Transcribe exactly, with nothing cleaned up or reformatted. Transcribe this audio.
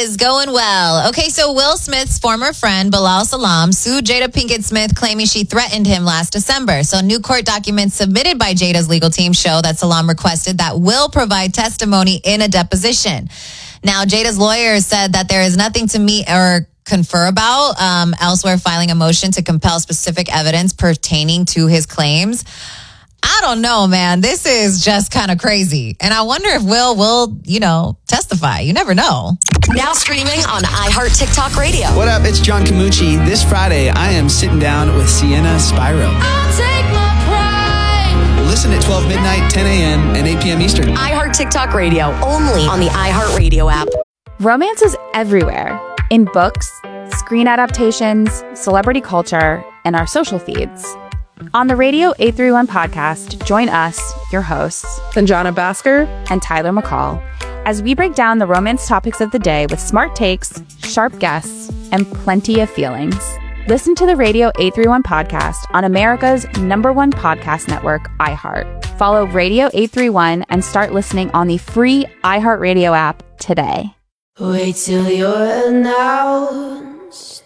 is going well. Okay, so Will Smith's former friend, Bilal Salam, sued Jada Pinkett Smith, claiming she threatened him last December. So new court documents submitted by Jada's legal team show that Salam requested that Will provide testimony in a deposition. Now, Jada's lawyers said that there is nothing to meet or confer about, um, elsewhere filing a motion to compel specific evidence pertaining to his claims. I don't know, man. This is just kind of crazy. And I wonder if Will will, you know, testify. You never know. Now streaming on iHeart TikTok Radio. What up? It's John Camucci. This Friday, I am sitting down with Sienna Spyro. I'll take my pride. Listen at twelve midnight, ten a.m. and eight p.m. Eastern. iHeart TikTok Radio, only on the iHeart Radio app. Romance is everywhere. In books, screen adaptations, celebrity culture, and our social feeds. On the Radio eight thirty-one podcast, join us, your hosts, Sanjana Bhaskar and Tyler McCall, as we break down the romance topics of the day with smart takes, sharp guests, and plenty of feelings. Listen to the Radio eight thirty-one podcast on America's number one podcast network, iHeart. Follow Radio eight thirty-one and start listening on the free iHeartRadio app today. Wait till you're announced.